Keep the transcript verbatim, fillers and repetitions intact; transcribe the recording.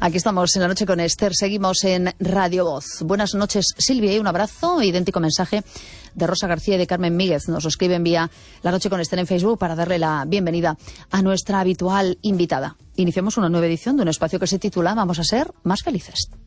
Aquí estamos en La Noche con Esther, seguimos en Radio Voz. Buenas noches, Silvia, y un abrazo. Idéntico mensaje de Rosa García y de Carmen Míguez. Nos escriben vía La Noche con Esther en Facebook para darle la bienvenida a nuestra habitual invitada. Iniciamos una nueva edición de un espacio que se titula Vamos a ser más felices.